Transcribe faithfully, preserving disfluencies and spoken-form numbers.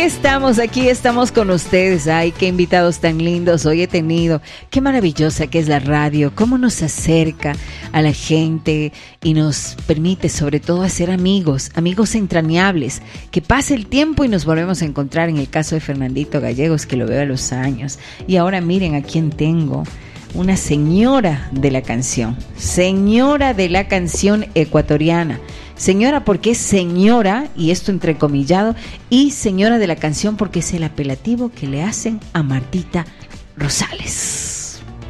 estamos, aquí estamos con ustedes. Ay, qué invitados tan lindos hoy he tenido. Qué maravillosa que es la radio, cómo nos acerca a la gente y nos permite sobre todo hacer amigos, amigos entrañables, que pase el tiempo y nos volvemos a encontrar. En el caso de Fernandito Gallegos, que lo veo a los años. Y ahora miren a quién tengo. Una señora de la canción, señora de la canción ecuatoriana. Señora porque es señora, y esto entrecomillado, y señora de la canción porque es el apelativo que le hacen a Martita Rosales.